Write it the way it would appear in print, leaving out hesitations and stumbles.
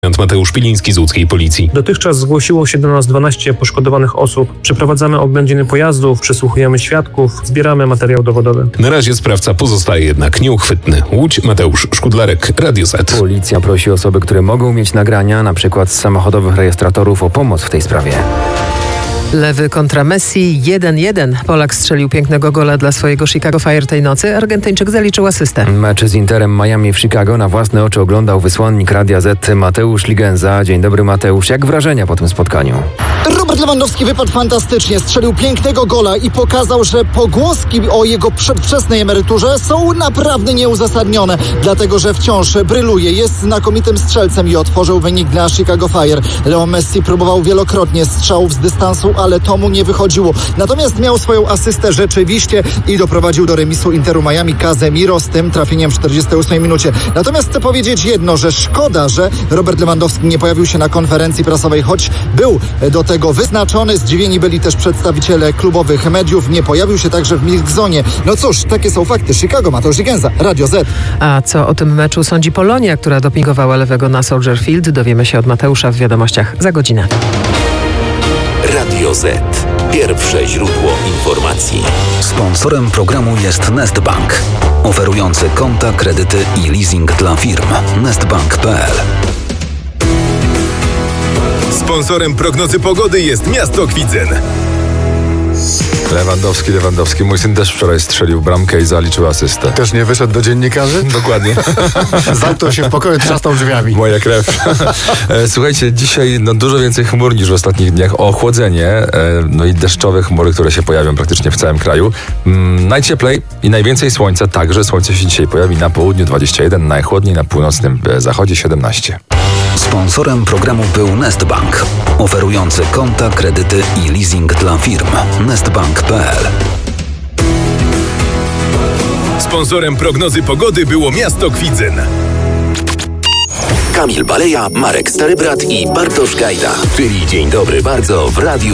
Mateusz Piliński z łódzkiej Policji. Dotychczas zgłosiło się do nas 12 poszkodowanych osób. Przeprowadzamy oględziny pojazdów, przesłuchujemy świadków, zbieramy materiał dowodowy. Na razie sprawca pozostaje jednak nieuchwytny. Łódź, Mateusz Szkudlarek, Radio Z. Policja prosi osoby, które mogą mieć nagrania, np. z samochodowych rejestratorów, o pomoc w tej sprawie. Lewy kontra Messi 1-1. Polak strzelił pięknego gola dla swojego Chicago Fire tej nocy. Argentyńczyk zaliczył asystę. Mecz z Interem Miami w Chicago na własne oczy oglądał wysłannik Radia Z Mateusz Ligenza. Dzień dobry, Mateusz. Jak wrażenia po tym spotkaniu? Robert Lewandowski wypadł fantastycznie, strzelił pięknego gola i pokazał, że pogłoski o jego przedwczesnej emeryturze są naprawdę nieuzasadnione, dlatego że wciąż bryluje, jest znakomitym strzelcem i otworzył wynik dla Chicago Fire. Leo Messi próbował wielokrotnie strzałów z dystansu, ale to mu nie wychodziło. Natomiast miał swoją asystę rzeczywiście i doprowadził do remisu Interu Miami Casemiro z tym trafieniem w 48 minucie. Natomiast chcę powiedzieć jedno, że szkoda, że Robert Lewandowski nie pojawił się na konferencji prasowej, choć był do tego wyznaczony. Zdziwieni byli też przedstawiciele klubowych mediów. Nie pojawił się także w Mixzonie. No cóż, takie są fakty. Chicago, Mateusz Ligenza, Radio Z. A co o tym meczu sądzi Polonia, która dopingowała lewego na Soldier Field? Dowiemy się od Mateusza w wiadomościach za godzinę. Radio Z. Pierwsze źródło informacji. Sponsorem programu jest Nestbank, oferujący konta, kredyty i leasing dla firm. Nestbank.pl. Sponsorem prognozy pogody jest miasto Kwidzyń. Lewandowski. Mój syn też wczoraj strzelił bramkę i zaliczył asystę. Też nie wyszedł do dziennikarzy? Dokładnie. Zamknął się w pokoju, trzasnął drzwiami. Moja krew. Słuchajcie, dzisiaj dużo więcej chmur niż w ostatnich dniach. Ochłodzenie, i deszczowe chmury, które się pojawią praktycznie w całym kraju. Najcieplej i najwięcej słońca. Także słońce się dzisiaj pojawi na południu 21, najchłodniej na północnym zachodzie 17. Sponsorem programu był Nestbank, oferujący konta, kredyty i leasing dla firm. Nestbank.pl. Sponsorem prognozy pogody było miasto Kwidzyń. Kamil Baleja, Marek Starybrat i Bartosz Gajda. Czyli Dzień dobry bardzo w Radiu